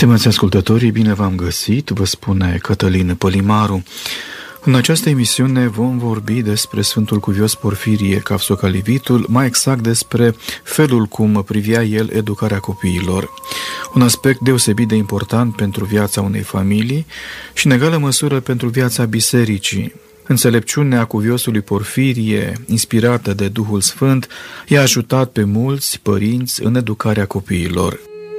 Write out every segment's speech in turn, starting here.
Stimați ascultătorii, bine v-am găsit, vă spune Cătălin Pălimaru. În această emisiune vom vorbi despre Sfântul Cuvios Porfirie Cavsocalivitul, mai exact despre felul cum privea el educarea copiilor. Un aspect deosebit de important pentru viața unei familii și în egală măsură pentru viața bisericii. Înțelepciunea Cuviosului Porfirie, inspirată de Duhul Sfânt, i-a ajutat pe mulți părinți în educarea copiilor.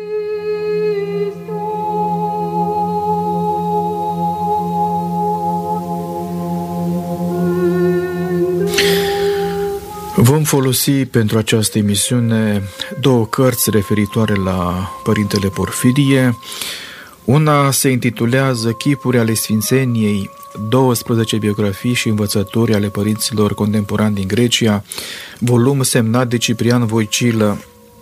Vom folosi pentru această emisiune două cărți referitoare la Părintele Porfirie. Una se intitulează Chipuri ale Sfințeniei, 12 biografii și învățături ale părinților contemporani din Grecia, volum semnat de Ciprian Voicilă.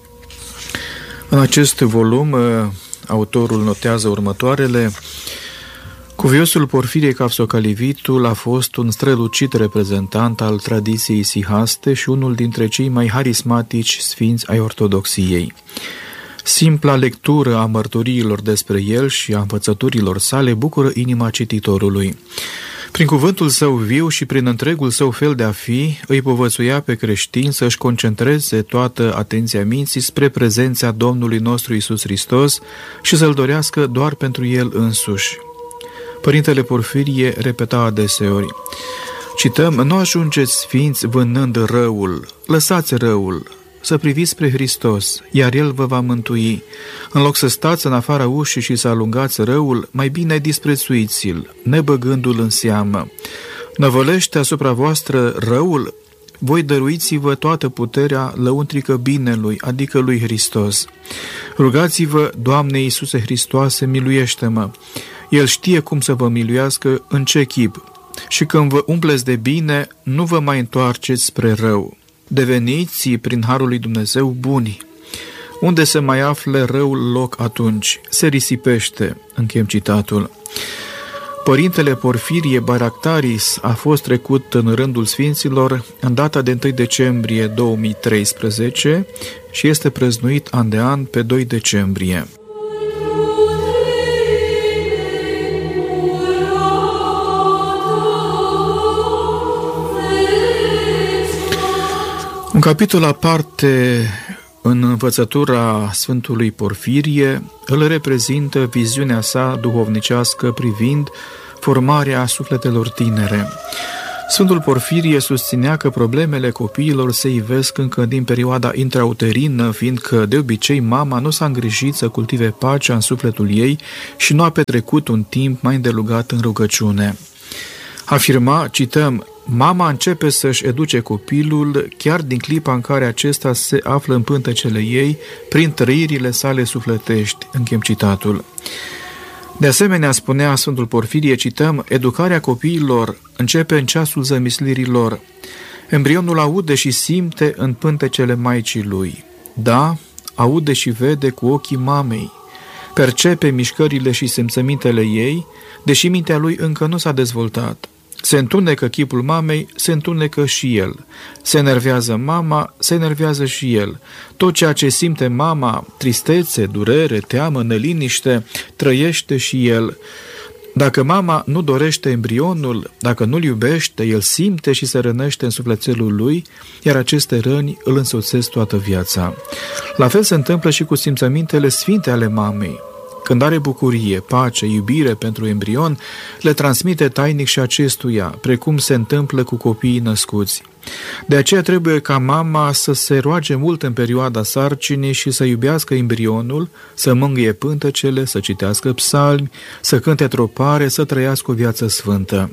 În acest volum, autorul notează următoarele: Cuviosul Porfirie Cavsocalivitul a fost un strălucit reprezentant al tradiției isihaste și unul dintre cei mai harismatici sfinți ai ortodoxiei. Simpla lectură a mărturiilor despre el și a învățăturilor sale bucură inima cititorului. Prin cuvântul său viu și prin întregul său fel de a fi, îi povățuia pe creștini să-și concentreze toată atenția minții spre prezența Domnului nostru Iisus Hristos și să-L dorească doar pentru El însuși. Părintele Porfirie repeta adeseori: cităm, nu ajungeți sfinți vânând răul, lăsați răul, să priviți spre Hristos, iar El vă va mântui. În loc să stați în afara ușii și să alungați răul, mai bine disprețuiți-l, nebăgându-l în seamă. Năvălește asupra voastră răul, voi dăruiți-vă toată puterea lăuntrică binelui, adică lui Hristos. Rugați-vă, Doamne Iisuse Hristoase, miluiește-mă! El știe cum să vă miluiască, în ce chip. Și când vă umpleți de bine, nu vă mai întoarceți spre rău. Deveniți, prin harul lui Dumnezeu, buni. Unde se mai află răul loc atunci? Se risipește. Încheiem citatul. Părintele Porfirie Bairactaris a fost trecut în rândul sfinților în data de 1 decembrie 2013 și este prăznuit an de an pe 2 decembrie. Un capitol aparte în învățătura Sfântului Porfirie îl reprezintă viziunea sa duhovnicească privind formarea sufletelor tinere. Sfântul Porfirie susținea că problemele copiilor se ivesc încă din perioada intrauterină, fiindcă de obicei mama nu s-a îngrijit să cultive pacea în sufletul ei și nu a petrecut un timp mai îndelugat în rugăciune. Afirma, cităm, mama începe să-și educe copilul chiar din clipa în care acesta se află în pântecele ei, prin trăirile sale sufletești. Încheiem citatul. De asemenea, spunea Sfântul Porfirie, cităm, educarea copiilor începe în ceasul zămislirilor. Embrionul aude și simte în pântecele maicii lui. Da, aude și vede cu ochii mamei. Percepe mișcările și simțămintele ei, deși mintea lui încă nu s-a dezvoltat. Se întunecă chipul mamei, se întunecă și el. Se enervează mama, se enervează și el. Tot ceea ce simte mama, tristețe, durere, teamă, neliniște, trăiește și el. Dacă mama nu dorește embrionul, dacă nu-l iubește, el simte și se rănește în sufletelul lui, iar aceste răni îl însoțesc toată viața. La fel se întâmplă și cu simțămintele sfinte ale mamei. Când are bucurie, pace, iubire pentru embrion, le transmite tainic și acestuia, precum se întâmplă cu copiii născuți. De aceea trebuie ca mama să se roage mult în perioada sarcinii și să iubească embrionul, să mângâie pântecele, să citească psalmi, să cânte tropare, să trăiască o viață sfântă.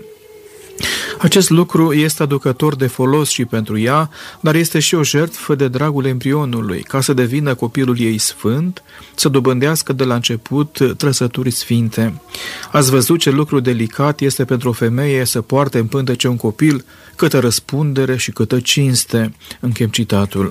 Acest lucru este aducător de folos și pentru ea, dar este și o jertfă de dragul embrionului, ca să devină copilul ei sfânt, să dobândească de la început trăsături sfinte. Ați văzut ce lucru delicat este pentru o femeie să poarte în pântece un copil, câtă răspundere și câtă cinste. Încheiem citatul.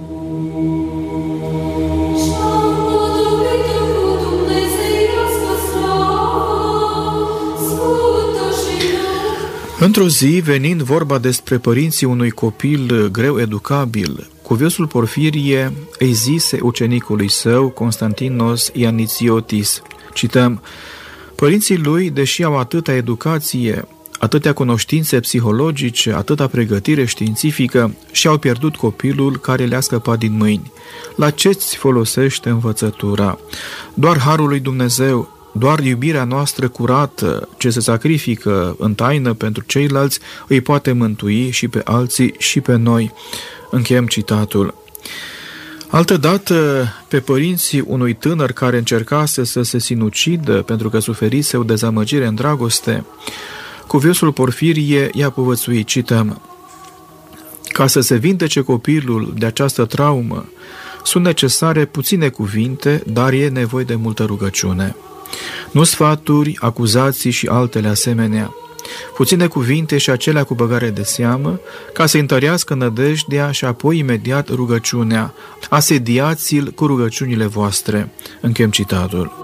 Într-o zi, venind vorba despre părinții unui copil greu educabil, cuviosul Porfirie îi zise ucenicului său, Constantinos Ianițiotis: Cităm: părinții lui, deși au atâta educație, atâtea cunoștințe psihologice, atâta pregătire științifică, și-au pierdut copilul care le-a scăpat din mâini. La ce-ți folosește învățătura? Doar harul lui Dumnezeu, doar iubirea noastră curată, ce se sacrifică în taină pentru ceilalți, îi poate mântui și pe alții și pe noi. Încheiem citatul. Altădată, pe părinții unui tânăr care încercase să se sinucidă pentru că suferise o dezamăgire în dragoste, cuviosul Porfirie i-a povățuit, cităm: ca să se vindece copilul de această traumă, sunt necesare puține cuvinte, dar e nevoie de multă rugăciune. Nu sfaturi, acuzații și altele asemenea. Puține cuvinte și acelea cu băgare de seamă, ca să întărească nădejdea și apoi imediat rugăciunea. Asediați-l cu rugăciunile voastre. Încheiem citatul.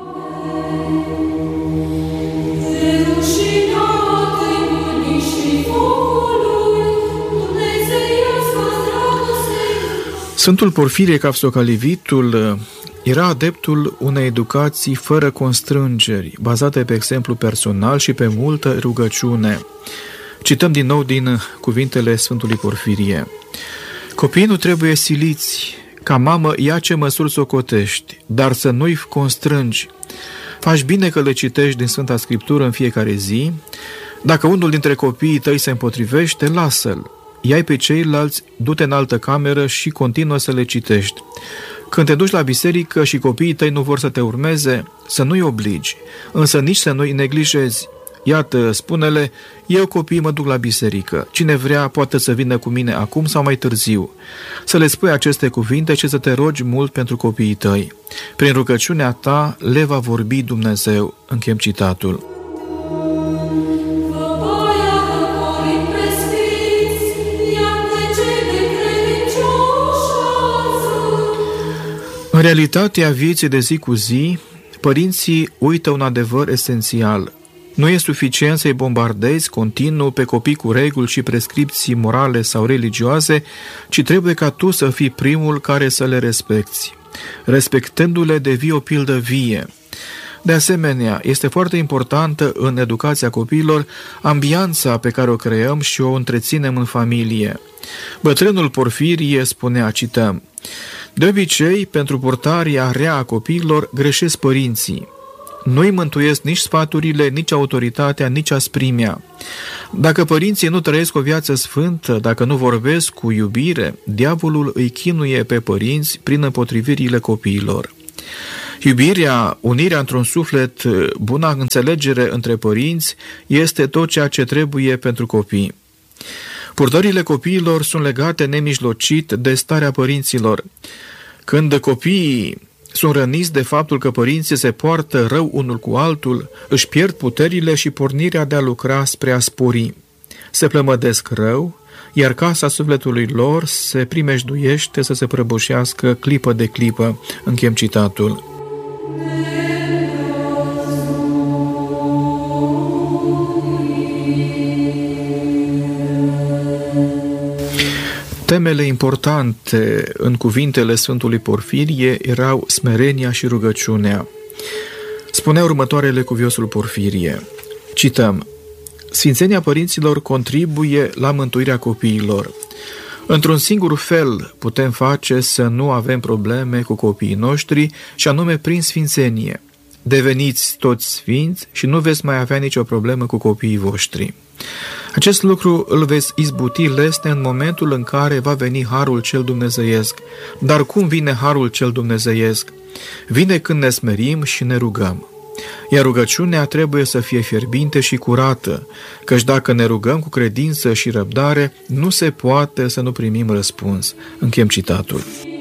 Sfântul Porfirie Cavsocalivitul era adeptul unei educații fără constrângeri, bazate pe exemplu personal și pe multă rugăciune. Cităm din nou din cuvintele Sfântului Porfirie: copiii nu trebuie siliți, ca mamă ia ce măsuri socotești, dar să nu-i constrângi. Faci bine că le citești din Sfânta Scriptură în fiecare zi. Dacă unul dintre copiii tăi se împotrivește, lasă-l. Ia-i pe ceilalți, du-te în altă cameră și continuă să le citești. Când te duci la biserică și copiii tăi nu vor să te urmeze, să nu-i obligi, însă nici să nu-i neglijezi. Iată, spune-le: eu copiii mă duc la biserică, cine vrea poate să vină cu mine acum sau mai târziu. Să le spui aceste cuvinte și să te rogi mult pentru copiii tăi. Prin rugăciunea ta le va vorbi Dumnezeu. Încheiem citatul. În realitatea vieții de zi cu zi, părinții uită un adevăr esențial. Nu e suficient să-i bombardezi continuu pe copii cu reguli și prescripții morale sau religioase, ci trebuie ca tu să fii primul care să le respecti. Respectându-le, devii o pildă vie. De asemenea, este foarte importantă în educația copiilor ambianța pe care o creăm și o întreținem în familie. Bătrânul Porfirie spunea, cităm: de obicei, pentru purtarea rea a copiilor greșesc părinții. Nu-i mântuiesc nici sfaturile, nici autoritatea, nici asprimea. Dacă părinții nu trăiesc o viață sfântă, dacă nu vorbesc cu iubire, diavolul îi chinuie pe părinți prin împotrivirile copiilor. Iubirea, unirea într-un suflet, buna înțelegere între părinți este tot ceea ce trebuie pentru copii. Purtările copiilor sunt legate nemijlocit de starea părinților. Când copiii sunt răniți de faptul că părinții se poartă rău unul cu altul, își pierd puterile și pornirea de a lucra spre a spori. Se plămădesc rău, iar casa sufletului lor se primejduiește să se prăbușească clipă de clipă. Încheiem citatul. Temele importante în cuvintele Sfântului Porfirie erau smerenia și rugăciunea. Spunea următoarele cuviosul Porfirie, cităm: Sfințenia părinților contribuie la mântuirea copiilor. Într-un singur fel putem face să nu avem probleme cu copiii noștri, și anume prin sfințenie. Deveniți toți sfinți și nu veți mai avea nicio problemă cu copiii voștri. Acest lucru îl veți izbuti lesne în momentul în care va veni harul cel dumnezeiesc. Dar cum vine harul cel dumnezeiesc? Vine când ne smerim și ne rugăm. Iar rugăciunea trebuie să fie fierbinte și curată, căci dacă ne rugăm cu credință și răbdare, nu se poate să nu primim răspuns. Încheiem citatul.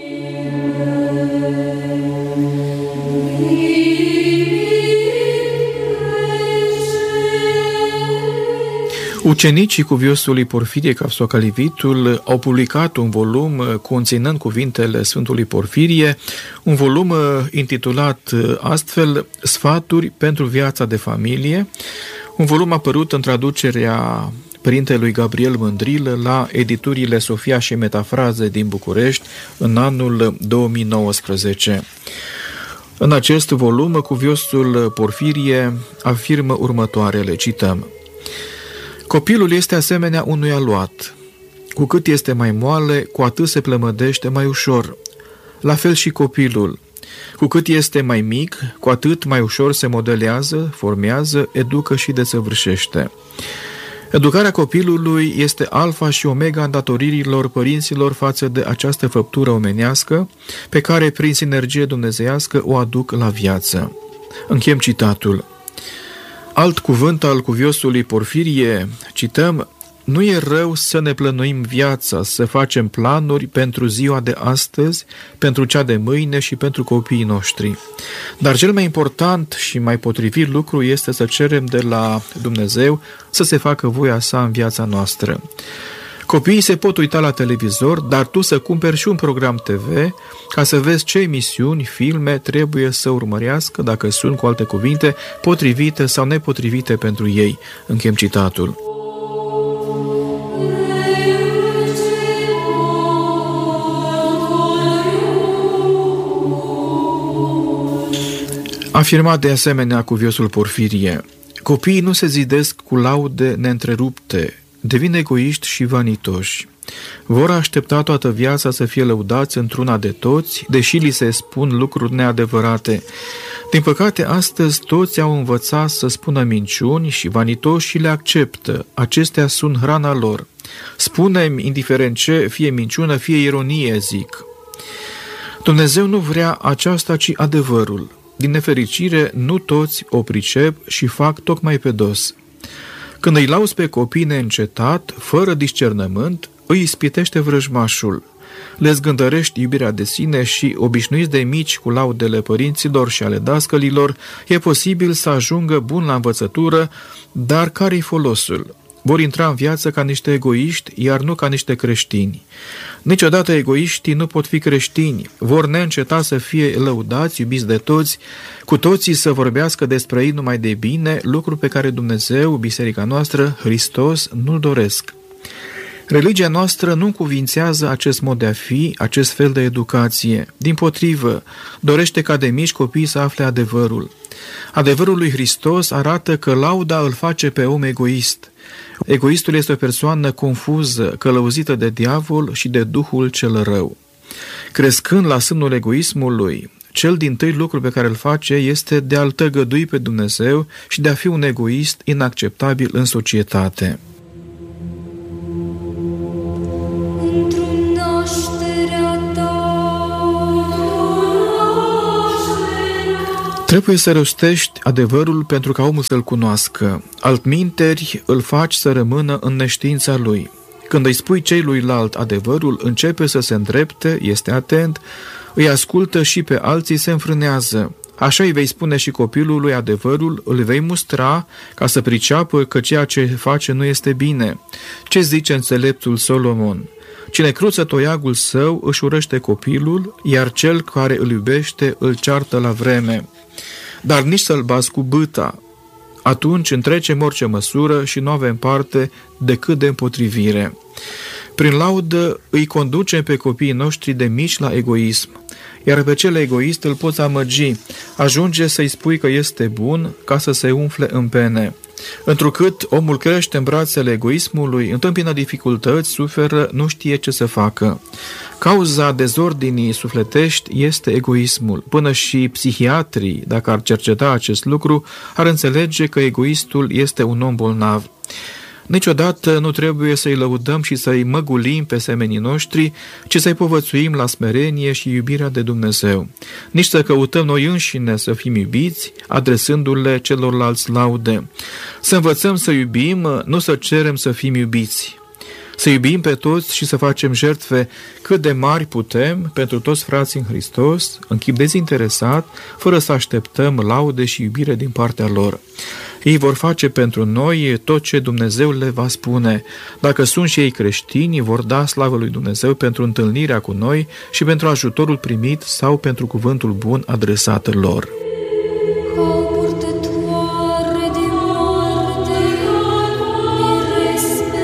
Ucenicii cuviosului Porfirie Cavsocalivitul au publicat un volum conținând cuvintele Sfântului Porfirie, un volum intitulat astfel Sfaturi pentru viața de familie, un volum apărut în traducerea părintelui Gabriel Mândrilă la editurile Sofia și Metafraze din București în anul 2019. În acest volum, cuviosul Porfirie afirmă următoarele, cităm: copilul este asemenea unui aluat. Cu cât este mai moale, cu atât se plămădește mai ușor. La fel și copilul. Cu cât este mai mic, cu atât mai ușor se modelează, formează, educă și desăvârșește. Educarea copilului este alfa și omega îndatoririlor părinților față de această făptură omenească, pe care, prin sinergie dumnezeiască, o aduc la viață. Încheiem citatul. Alt cuvânt al cuviosului Porfirie, cităm: nu e rău să ne plănuim viața, să facem planuri pentru ziua de astăzi, pentru cea de mâine și pentru copiii noștri. Dar cel mai important și mai potrivit lucru este să cerem de la Dumnezeu să se facă voia sa în viața noastră. Copiii se pot uita la televizor, dar tu să cumperi și un program TV ca să vezi ce emisiuni, filme trebuie să urmărească, dacă sunt, cu alte cuvinte, potrivite sau nepotrivite pentru ei. Încheiem citatul. Afirma de asemenea cuviosul Porfirie: copiii nu se zidesc cu laude neîntrerupte, devin egoiști și vanitoși. Vor aștepta toată viața să fie lăudați într-una de toți, deși li se spun lucruri neadevărate. Din păcate, astăzi toți au învățat să spună minciuni și vanitoșii le acceptă. Acestea sunt hrana lor. Spune-mi, indiferent ce, fie minciună, fie ironie, zic. Dumnezeu nu vrea aceasta, ci adevărul. Din nefericire, nu toți o pricep și fac tocmai pe dos. Când îi lauzi pe copii neîncetat, fără discernământ, îi ispitește vrăjmașul. Le zgândărești iubirea de sine și, obișnuiți de mici cu laudele părinților și ale dascălilor, e posibil să ajungă bun la învățătură, dar care-i folosul? Vor intra în viață ca niște egoiști, iar nu ca niște creștini. Niciodată egoiștii nu pot fi creștini, vor neînceta să fie lăudați, iubiți de toți, cu toții să vorbească despre ei numai de bine, lucru pe care Dumnezeu, biserica noastră, Hristos, nu-l doresc. Religia noastră nu încuvințează acest mod de a fi, acest fel de educație. Dimpotrivă, dorește ca de mici copii să afle adevărul. Adevărul lui Hristos arată că lauda îl face pe om egoist. Egoistul este o persoană confuză, călăuzită de diavol și de duhul cel rău. Crescând la sânul egoismului, cel dintâi lucru pe care îl face este de a-L tăgădui pe Dumnezeu și de a fi un egoist inacceptabil în societate. Trebuie să rostești adevărul pentru ca omul să-l cunoască. Altminteri îl faci să rămână în neștiința lui. Când îi spui celuilalt adevărul, începe să se îndrepte, este atent, îi ascultă și pe alții se înfrânează. Așa îi vei spune și copilului adevărul, îl vei mustra ca să priceapă că ceea ce face nu este bine. Ce zice înțeleptul Solomon? Cine cruță toiagul său își urăște copilul, iar cel care îl iubește îl ceartă la vreme. Dar nici să-l bați cu bâta. Atunci întrecem orice măsură și nu avem parte decât de împotrivire. Prin laudă îi conducem pe copiii noștri de mici la egoism, iar pe cel egoist îl poți amăgi. Ajunge să-i spui că este bun ca să se umfle în pene. Întrucât omul crește în brațele egoismului, întâmpină dificultăți, suferă, nu știe ce să facă. Cauza dezordinii sufletești este egoismul. Până și psihiatrii, dacă ar cerceta acest lucru, ar înțelege că egoistul este un om bolnav. Niciodată nu trebuie să-i lăudăm și să-i măgulim pe semenii noștri, ci să-i povățuim la smerenie și iubirea de Dumnezeu. Nici să căutăm noi înșine să fim iubiți, adresându-le celorlalți laude. Să învățăm să iubim, nu să cerem să fim iubiți. Să iubim pe toți și să facem jertfe cât de mari putem pentru toți frații în Hristos, în chip dezinteresat, fără să așteptăm laude și iubire din partea lor. Ei vor face pentru noi tot ce Dumnezeu le va spune. Dacă sunt și ei creștini, vor da slavă lui Dumnezeu pentru întâlnirea cu noi și pentru ajutorul primit sau pentru cuvântul bun adresat lor.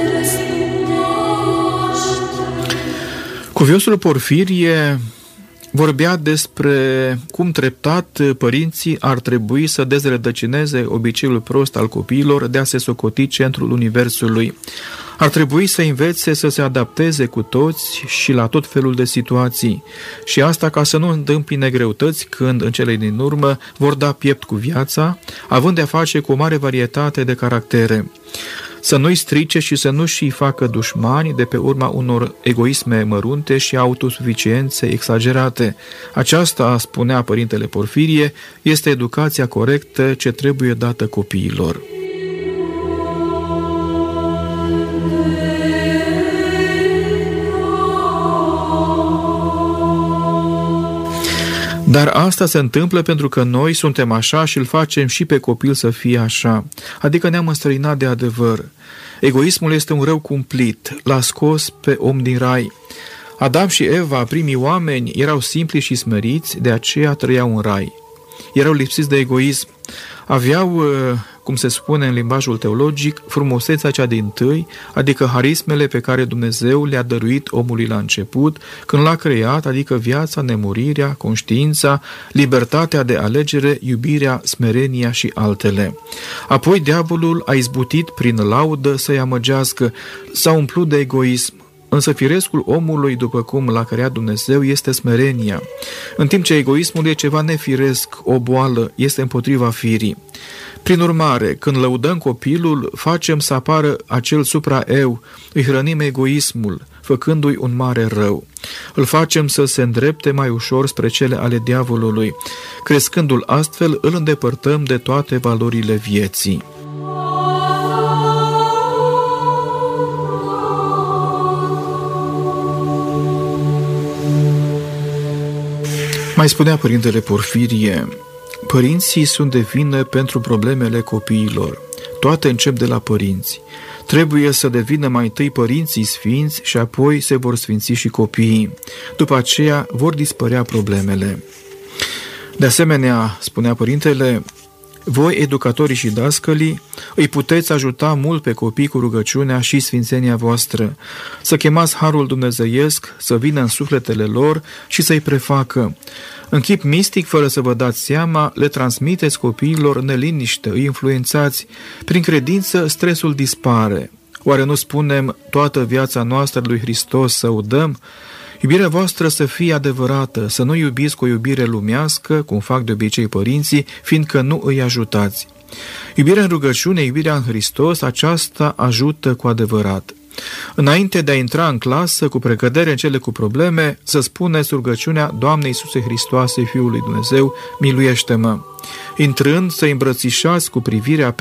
Cuviosul Porfirie vorbea despre cum treptat părinții ar trebui să dezrădăcineze obiceiul prost al copiilor de a se socoti centrul universului. Ar trebui să învețe să se adapteze cu toți și la tot felul de situații. Și asta ca să nu întâmpine greutăți când, în cele din urmă, vor da piept cu viața, având de-a face cu o mare varietate de caractere. Să nu-i strice și să nu și facă dușmani de pe urma unor egoisme mărunte și autosuficiențe exagerate. Aceasta, spunea Părintele Porfirie, este educația corectă ce trebuie dată copiilor. Dar asta se întâmplă pentru că noi suntem așa și îl facem și pe copil să fie așa, adică ne-am înstrăinat de adevăr. Egoismul este un rău cumplit, l-a scos pe om din rai. Adam și Eva, primii oameni, erau simpli și smeriți, de aceea trăiau în rai. Erau lipsiți de egoism, aveau, cum se spune în limbajul teologic, frumusețea cea dintâi, adică harismele pe care Dumnezeu le-a dăruit omului la început, când l-a creat, adică viața, nemurirea, conștiința, libertatea de alegere, iubirea, smerenia și altele. Apoi diavolul a izbutit prin laudă să-i amăgească, s-a umplut de egoism. Însă firescul omului, după cum l-a creat Dumnezeu, este smerenia, în timp ce egoismul e ceva nefiresc, o boală, este împotriva firii. Prin urmare, când lăudăm copilul, facem să apară acel supra-eu, îi hrănim egoismul, făcându-i un mare rău. Îl facem să se îndrepte mai ușor spre cele ale diavolului. Crescându-l astfel, îl îndepărtăm de toate valorile vieții. Mai spunea Părintele Porfirie, părinții sunt de vină pentru problemele copiilor. Toate încep de la părinți. Trebuie să devină mai întâi părinții sfinți și apoi se vor sfinți și copiii. După aceea vor dispărea problemele. De asemenea, spunea Părintele, voi, educatorii și dascălii, îi puteți ajuta mult pe copii cu rugăciunea și sfințenia voastră, să chemați harul dumnezeiesc, să vină în sufletele lor și să-i prefacă. În chip mistic, fără să vă dați seama, le transmiteți copiilor neliniște, îi influențați. Prin credință, stresul dispare. Oare nu spunem toată viața noastră lui Hristos să o dăm? Iubirea voastră să fie adevărată, să nu iubiți cu o iubire lumească, cum fac de obicei părinții, fiindcă nu îi ajutați. Iubirea în rugăciune, iubirea în Hristos, aceasta ajută cu adevărat. Înainte de a intra în clasă, cu precădere în cele cu probleme, să spuneți rugăciunea Doamne Iisuse Hristoase, Fiul lui Dumnezeu, miluiește-mă. Intrând, să îmbrățișați cu privirea